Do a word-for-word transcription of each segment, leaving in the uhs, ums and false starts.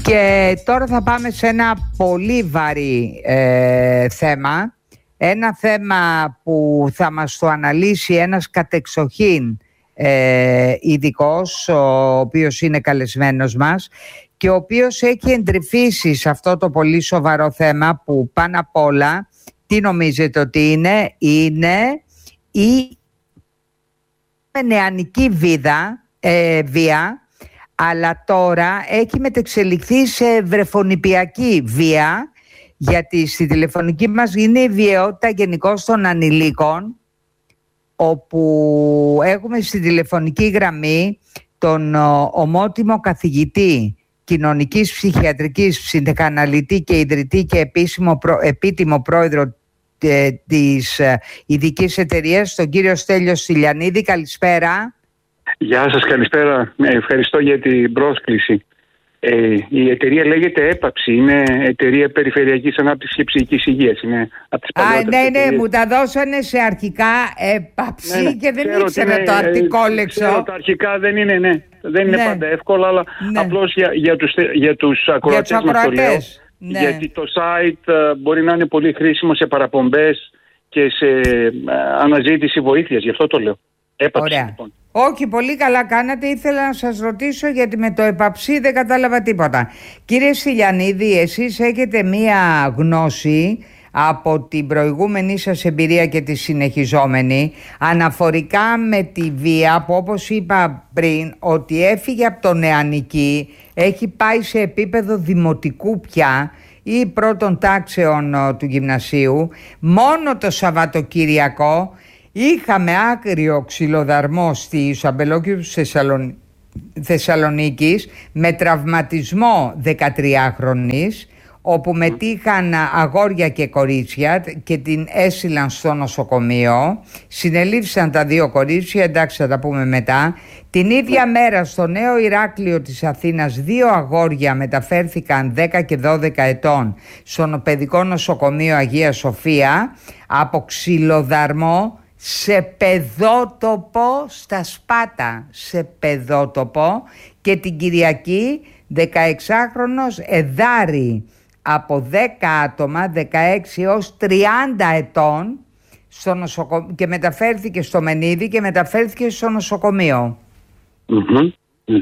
Και τώρα θα πάμε σε ένα πολύ βαρύ ε, θέμα. Ένα θέμα που θα μας το αναλύσει ένας κατεξοχήν ε, ειδικός, ο οποίος είναι καλεσμένος μας και ο οποίος έχει εντρυφήσει σε αυτό το πολύ σοβαρό θέμα που πάνω απ' όλα, τι νομίζετε ότι είναι? Είναι η νεανική βίδα, ε, βία, αλλά τώρα έχει μετεξελιχθεί σε βρεφονιπιακή βία, γιατί στη τηλεφωνική μας είναι η βιαιότητα γενικώς των ανηλίκων, όπου έχουμε στη τηλεφωνική γραμμή τον ομότιμο καθηγητή κοινωνικής ψυχιατρικής, ψυχαναλυτή και ιδρυτή και επίσημο, επίτιμο πρόεδρο ε, της ειδικής εταιρείας, τον κύριο Στέλιο Στυλιανίδη. Καλησπέρα. Γεια σας, καλησπέρα. Ευχαριστώ για την πρόσκληση. Ε, η εταιρεία λέγεται ΕΠΑΨΗ, είναι Εταιρεία Περιφερειακής Ανάπτυξης και Ψυχικής Υγείας. Είναι από τις Α, ναι, ναι, εταιρείες. μου τα δώσανε σε αρχικά ΕΠΑΨΗ, ναι, ναι, και δεν ήξερα το είναι, αρτικόλεξο. Ξέρω, τα αρχικά δεν είναι, ναι, δεν είναι ναι. πάντα εύκολα, αλλά ναι. απλώς για, για, τους, για τους ακροατές, για τους μας το λέω. Ναι. Γιατί το site uh, μπορεί να είναι πολύ χρήσιμο σε παραπομπές και σε uh, αναζήτηση βοήθειας, γι' αυτό το λέω. ΕΠΑΨΗ, λοιπόν. Όχι, πολύ καλά κάνατε. Ήθελα να σας ρωτήσω, γιατί με το ΕΠΑΨΗ δεν κατάλαβα τίποτα. Κύριε Στυλιανίδη, εσείς έχετε μία γνώση από την προηγούμενη σας εμπειρία και τη συνεχιζόμενη αναφορικά με τη βία που, όπως είπα πριν, ότι έφυγε από το νεανική, έχει πάει σε επίπεδο δημοτικού πια ή πρώτων τάξεων του γυμνασίου. Μόνο το Σαββατοκύριακο είχαμε άκριο ξυλοδαρμό στη Σαμπελόκηπο Θεσσαλονίκης με τραυματισμό δεκατριάχρονης, όπου μετήχαν αγόρια και κορίτσια και την έσυλαν στο νοσοκομείο. Συνελήφθησαν τα δύο κορίτσια, εντάξει, θα τα πούμε μετά. Την ίδια μέρα στο Νέο Ηράκλειο της Αθήνας δύο αγόρια μεταφέρθηκαν δέκα και δώδεκα ετών στο παιδικό νοσοκομείο Αγία Σοφία από ξυλοδαρμό σε παιδότοπο στα Σπάτα, σε παιδότοπο. Και την Κυριακή δεκαεξάχρονος εδάρη από δέκα άτομα, δεκαέξι έως τριάντα ετών, στο νοσοκο... και μεταφέρθηκε στο Μενίδη και μεταφέρθηκε στο νοσοκομείο. Mm-hmm.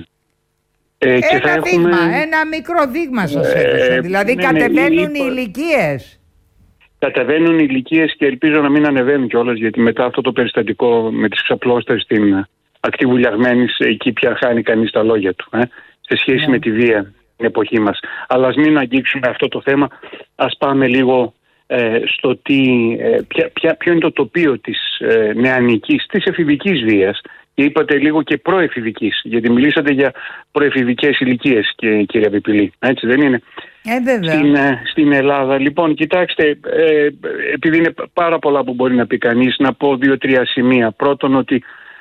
Ε, ένα και θα δείγμα, έχουμε... ένα μικρό δείγμα σας έδωσα. Ε, δηλαδή ναι, κατεβαίνουν ναι, οι ηλικίες. Κατεβαίνουν οι ηλικίες και ελπίζω να μην ανεβαίνουν κιόλας, γιατί μετά αυτό το περιστατικό με τις ξαπλώστες στην ακτή Βουλιαγμένης, εκεί πια χάνει κανείς τα λόγια του, ε, σε σχέση yeah. με τη βία την εποχή μας. Αλλά ας μην αγγίξουμε αυτό το θέμα, ας πάμε λίγο ε, στο τι, ε, ποια, ποια, ποιο είναι το τοπίο της ε, νεανικής, της εφηβικής βίας. Και είπατε λίγο και προεφηβικής, γιατί μιλήσατε για προεφηβικές ηλικίες, και, κύριε Πιπηλή, έτσι δεν είναι? Ε, βέβαια. Στην, στην Ελλάδα. Λοιπόν, κοιτάξτε, ε, επειδή είναι πάρα πολλά που μπορεί να πει κανείς, να πω δύο-τρία σημεία. Πρώτον, ότι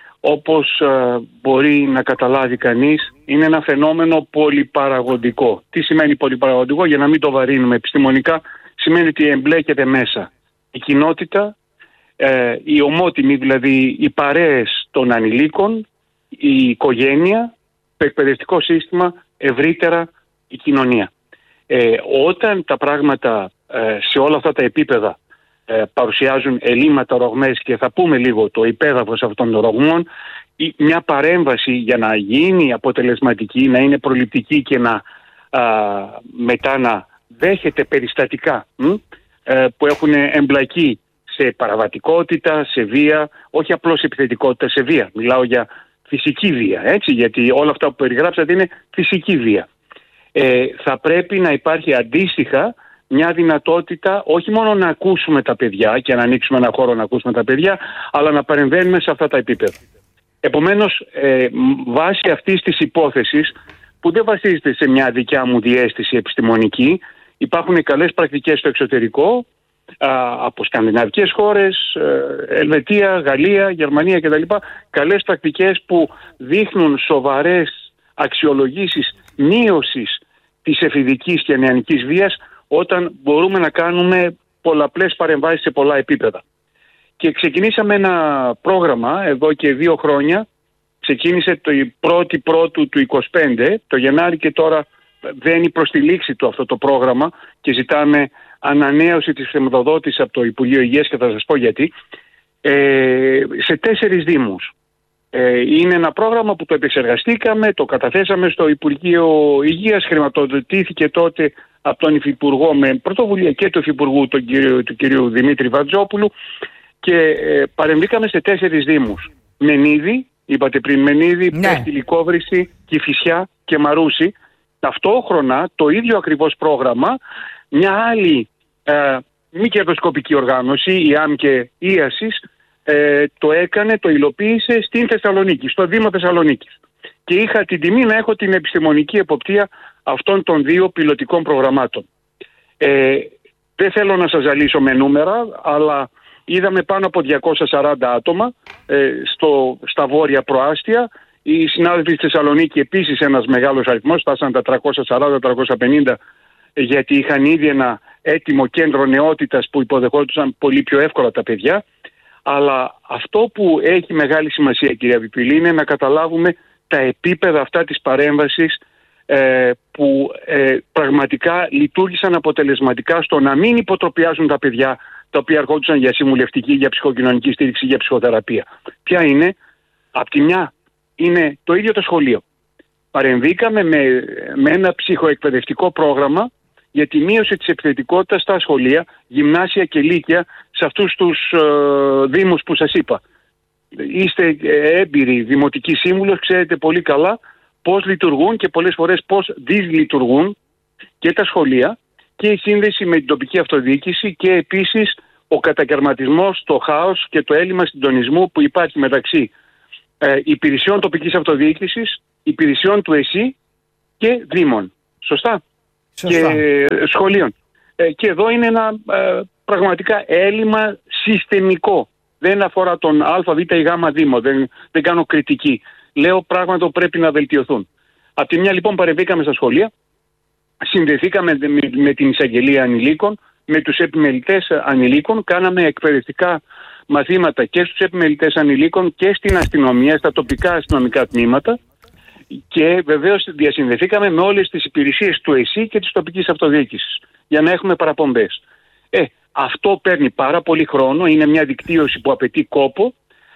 όπως ε, μπορεί να καταλάβει κανείς, είναι ένα φαινόμενο πολυπαραγωγικό. Τι σημαίνει πολυπαραγωγικό? Για να μην το βαρύνουμε επιστημονικά, σημαίνει ότι εμπλέκεται μέσα η κοινότητα, ε, οι ομότιμοι, δηλαδή οι παρέες των ανηλίκων, η οικογένεια, το εκπαιδευτικό σύστημα, ευρύτερα η κοινωνία. Ε, όταν τα πράγματα ε, σε όλα αυτά τα επίπεδα ε, παρουσιάζουν ελλείμματα, ρογμές, και θα πούμε λίγο το υπέδαφος αυτών των ρογμών, ή μια παρέμβαση για να γίνει αποτελεσματική, να είναι προληπτική και να α, μετά να δέχεται περιστατικά μ, ε, που έχουν εμπλακεί σε παραβατικότητα, σε βία, όχι απλώς επιθετικότητα, σε βία. Μιλάω για φυσική βία, έτσι, γιατί όλα αυτά που περιγράψατε είναι φυσική βία. Ε, θα πρέπει να υπάρχει αντίστοιχα μια δυνατότητα όχι μόνο να ακούσουμε τα παιδιά και να ανοίξουμε ένα χώρο να ακούσουμε τα παιδιά, αλλά να παρεμβαίνουμε σε αυτά τα επίπεδα. Επομένως, ε, βάσει αυτής της υπόθεσης, που δεν βασίζεται σε μια δικιά μου διαίσθηση επιστημονική, υπάρχουν καλές πρακτικές στο εξωτερικό, α, από σκανδιναβικές χώρες, Ελβετία, Γαλλία, Γερμανία κτλ. Καλές πρακτικές που δείχνουν σοβαρές αξιολογήσεις μείωσης της εφηβικής και νεανικής βίας, όταν μπορούμε να κάνουμε πολλαπλές παρεμβάσεις σε πολλά επίπεδα. Και ξεκινήσαμε ένα πρόγραμμα εδώ και δύο χρόνια. Ξεκίνησε το πρώτη πρώτου του είκοσι πέντε, το Γενάρη, και τώρα βαίνει προς τη λήξη του αυτό το πρόγραμμα και ζητάμε ανανέωση της χρηματοδότησης από το Υπουργείο Υγείας και θα σας πω γιατί, ε, σε τέσσερις δήμους. Ε, είναι ένα πρόγραμμα που το επεξεργαστήκαμε, το καταθέσαμε στο Υπουργείο Υγείας, χρηματοδοτήθηκε τότε από τον Υφυπουργό με πρωτοβουλία και του Υφυπουργού τον κύριο, του κυρίου Δημήτρη Βατζόπουλου και ε, παρεμβήκαμε σε τέσσερις δήμους. Μενίδη, είπατε πριν Μενίδη, ναι. Πέστη, Λυκόβρηση, Κηφισιά και Μαρούσι. Ταυτόχρονα το ίδιο ακριβώς πρόγραμμα μια άλλη ε, μη κερδοσκοπική οργάνωση, η ΆΜΚΕ Ίασης, ε, το έκανε, το υλοποίησε στην Θεσσαλονίκη, στο Δήμο Θεσσαλονίκης. Και είχα την τιμή να έχω την επιστημονική εποπτεία αυτών των δύο πιλωτικών προγραμμάτων. Ε, δεν θέλω να σας ζαλίσω με νούμερα, αλλά είδαμε πάνω από διακόσια σαράντα άτομα ε, στο, στα βόρεια προάστια. Οι συνάδελφοι στη Θεσσαλονίκη επίσης ένας μεγάλος αριθμός, φτάσαν τα τριακόσια σαράντα με τριακόσια πενήντα, γιατί είχαν ήδη ένα έτοιμο κέντρο νεότητας που υποδεχόντουσαν πολύ πιο εύκολα τα παιδιά. Αλλά αυτό που έχει μεγάλη σημασία, κυρία Πιπηλή, είναι να καταλάβουμε τα επίπεδα αυτά της παρέμβασης ε, που ε, πραγματικά λειτουργήσαν αποτελεσματικά στο να μην υποτροπιάζουν τα παιδιά τα οποία ερχόντουσαν για συμβουλευτική, για ψυχοκοινωνική στήριξη, για ψυχοθεραπεία. Ποια είναι? Απ' τη μια είναι το ίδιο το σχολείο. Παρεμβήκαμε με, με ένα ψυχοεκπαιδευτικό πρόγραμμα για τη μείωση της επιθετικότητας στα σχολεία, γυμνάσια και λύκεια, σε αυτούς τους ε, δήμους που σας είπα. Είστε έμπειροι δημοτικοί σύμβουλος, ξέρετε πολύ καλά πώς λειτουργούν και πολλές φορές πώς δυσλειτουργούν και τα σχολεία και η σύνδεση με την τοπική αυτοδιοίκηση και επίσης ο κατακαιρματισμός, το χάος και το έλλειμμα συντονισμού που υπάρχει μεταξύ ε, υπηρεσιών τοπικής αυτοδιοίκησης, υπηρεσιών του ΕΣΥ και δήμων. Σωστά? Σωστά. Και σχολείων. Ε, και εδώ είναι ένα ε, πραγματικά έλλειμμα συστημικό. Δεν αφορά τον Α, Β ή Γ Δήμο. Δεν, δεν κάνω κριτική. Λέω πράγματα που πρέπει να βελτιωθούν. Απ' τη μια λοιπόν παρεμβήκαμε στα σχολεία, συνδεθήκαμε με, με την εισαγγελία ανηλίκων, με τους επιμελητές ανηλίκων, κάναμε εκπαιδευτικά μαθήματα και στους επιμελητές ανηλίκων και στην αστυνομία, στα τοπικά αστυνομικά τμήματα και βεβαίως διασυνδεθήκαμε με όλες τις υπηρεσίες του ΕΣΥ και της τοπικής αυτοδιοίκησης για να έχουμε παραπομπές. Ε, αυτό παίρνει πάρα πολύ χρόνο, είναι μια δικτύωση που απαιτεί κόπο,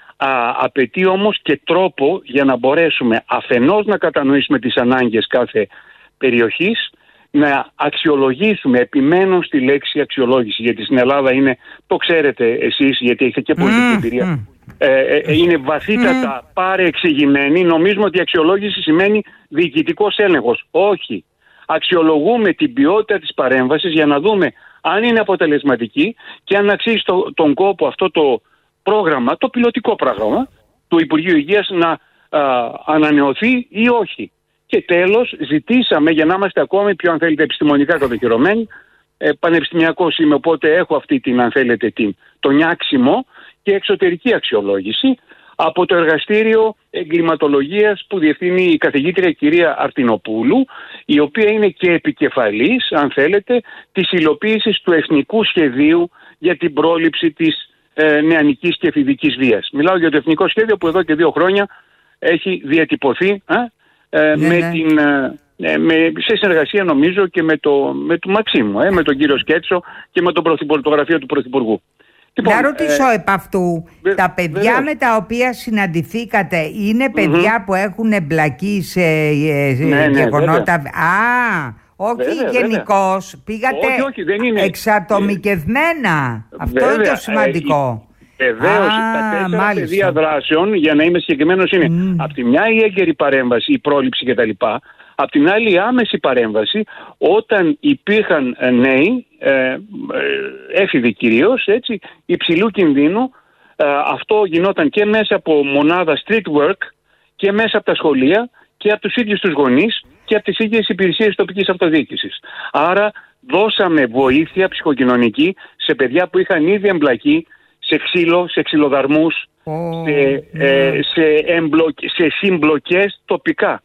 α, απαιτεί όμως και τρόπο για να μπορέσουμε αφενός να κατανοήσουμε τις ανάγκες κάθε περιοχής, να αξιολογήσουμε, επιμένω στη λέξη αξιολόγηση, γιατί στην Ελλάδα είναι, το ξέρετε εσείς, γιατί έχετε και πολιτική εμπειρία, mm, mm. Ε, ε, είναι βαθύτατα mm. παρεξηγημένη. Νομίζουμε ότι η αξιολόγηση σημαίνει διοικητικός έλεγχος. Όχι. Αξιολογούμε την ποιότητα της παρέμβασης για να δούμε αν είναι αποτελεσματική και αν αξίζει το, τον κόπο αυτό το πρόγραμμα, το πιλωτικό πρόγραμμα του Υπουργείου Υγείας να α, ανανεωθεί ή όχι. Και τέλος ζητήσαμε, για να είμαστε ακόμη πιο αν θέλετε επιστημονικά κατοχυρωμένοι, ε, πανεπιστημιακός είμαι, οπότε έχω αυτή την αν θέλετε την, το νιάξιμο και εξωτερική αξιολόγηση από το εργαστήριο εγκληματολογίας που διευθύνει η καθηγήτρια κυρία Αρτινοπούλου, η οποία είναι και επικεφαλής, αν θέλετε, της υλοποίησης του Εθνικού Σχεδίου για την πρόληψη της ε, νεανικής και εφηβικής βίας. Μιλάω για το Εθνικό Σχέδιο που εδώ και δύο χρόνια έχει διατυπωθεί ε, ε, ναι, με ναι. την... Ε, με, σε συνεργασία νομίζω και με το, με το Μαξίμου, ε, με τον κύριο Σκέτσο και με τον πρωθυπουργό, το γραφείο του Πρωθυπουργού. Λοιπόν, να ρωτήσω ε, επ' αυτού, βε, τα παιδιά βε, με τα οποία συναντηθήκατε είναι παιδιά mm-hmm. που έχουν εμπλακεί σε ε, ναι, γεγονότα... Ναι, Α, όχι γενικώς, πήγατε όχι, όχι, δεν είναι. εξατομικευμένα. Αυτό βέβαια, είναι το σημαντικό. Ε, Βεβαίως, τα τέσσερα πεδία δράσεων, για να είμαι συγκεκριμένος, είναι mm. από τη μια η έγκαιρη παρέμβαση, η πρόληψη κτλ. Απ' την άλλη η άμεση παρέμβαση όταν υπήρχαν νέοι, ε, έφηβοι κυρίως, έτσι, υψηλού κινδύνου. Ε, αυτό γινόταν και μέσα από μονάδα street work και μέσα από τα σχολεία και από τους ίδιους τους γονείς και από τις ίδιες υπηρεσίες τοπικής αυτοδιοίκησης. Άρα δώσαμε βοήθεια ψυχοκοινωνική σε παιδιά που είχαν ήδη εμπλακεί σε ξύλο, σε ξυλοδαρμούς, oh, σε, yeah. ε, σε, εμπλοκ, σε συμπλοκές τοπικά.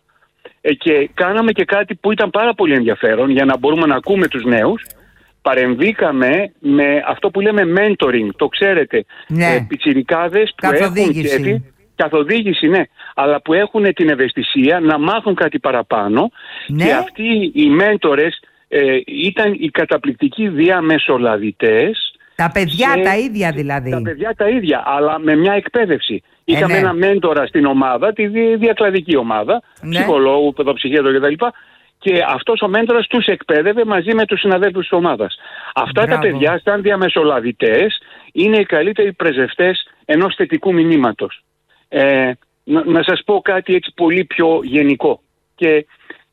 Και κάναμε και κάτι που ήταν πάρα πολύ ενδιαφέρον για να μπορούμε να ακούμε τους νέους. Παρεμβήκαμε με αυτό που λέμε mentoring, το ξέρετε, ναι. ε, πιτσιρικάδες που έχουν κέφι, Καθοδήγηση, ναι, αλλά που έχουν την ευαισθησία να μάθουν κάτι παραπάνω. Ναι. Και αυτοί οι μέντορες ε, ήταν οι καταπληκτικοί διαμεσολαβητές. Τα παιδιά σε... τα ίδια δηλαδή. Τα παιδιά τα ίδια, αλλά με μια εκπαίδευση. Ε, Είχαμε ναι. ένα μέντορα στην ομάδα, τη διακλαδική ομάδα, ναι. ψυχολόγου, παιδοψυχίατρο κτλ. Και αυτός ο μέντορας τους εκπαίδευε μαζί με τους συναδέλφους της ομάδας. Αυτά Μπράβο. Τα παιδιά, σαν διαμεσολαβητές, είναι οι καλύτεροι πρεσβευτές ενός θετικού μηνύματος. Ε, να, να σας πω κάτι έτσι πολύ πιο γενικό. Και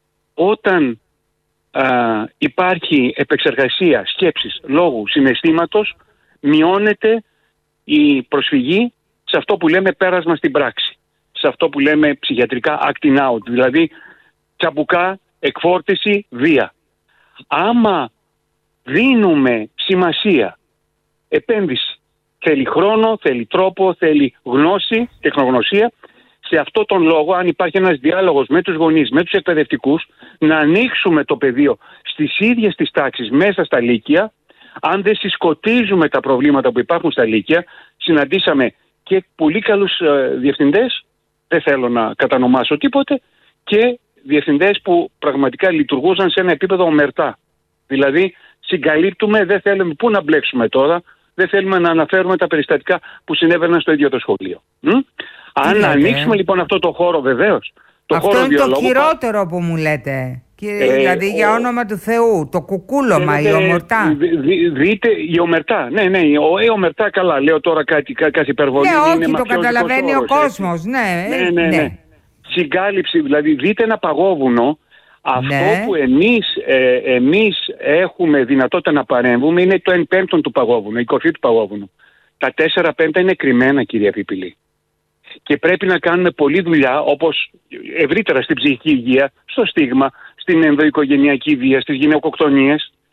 όταν α, υπάρχει επεξεργασία σκέψης, λόγου, συναισθήματος, μειώνεται η προσφυγή σε αυτό που λέμε πέρασμα στην πράξη. Σε αυτό που λέμε ψυχιατρικά acting out, δηλαδή τσαμπουκά, εκφόρτιση, βία. Άμα δίνουμε σημασία, επένδυση, θέλει χρόνο, θέλει τρόπο, θέλει γνώση, τεχνογνωσία, σε αυτό τον λόγο, αν υπάρχει ένας διάλογος με τους γονείς, με τους εκπαιδευτικούς, να ανοίξουμε το πεδίο στις ίδιες τις τάξεις μέσα στα λύκεια, αν δεν συσκοτίζουμε τα προβλήματα που υπάρχουν στα λύκεια. Συναντήσαμε και πολύ καλούς ε, διευθυντές, δεν θέλω να κατανομάσω τίποτε, και διευθυντές που πραγματικά λειτουργούσαν σε ένα επίπεδο ομερτά. Δηλαδή συγκαλύπτουμε, δεν θέλουμε πού να μπλέξουμε τώρα, δεν θέλουμε να αναφέρουμε τα περιστατικά που συνέβαιναν στο ίδιο το σχολείο. Μ? Αν λέτε. Ανοίξουμε λοιπόν αυτό το χώρο, βεβαίως. Το αυτό χώρο είναι διαλόγου, το χειρότερο που μου λέτε. Και, ε, δηλαδή ο, για όνομα του Θεού, το κουκούλωμα, ε, η ομορτά. Δ, δ, δείτε η ομερτά, ναι, ναι, η ομερτά, καλά, λέω τώρα κάτι, κάτι υπερβολή. Ναι, όχι, είναι το καταλαβαίνει όρος, ο κόσμος, ναι, ναι, ναι, ναι. ναι. Συγκάλυψη, δηλαδή δείτε ένα παγόβουνο. Αυτό ναι. που εμείς, ε, εμείς έχουμε δυνατότητα να παρέμβουμε είναι το εν πέμπτον του παγόβουνου, η κορφή του παγόβουνου. Τα τέσσερα πέμπτα είναι κρυμμένα, κυρία Πιπηλή. Και πρέπει να κάνουμε πολλή δουλειά, όπως ευρύτερα στην ψυχική υγεία, στο στίγμα, στην ενδοοικογενειακή βία, στις γυναικοκτονίες.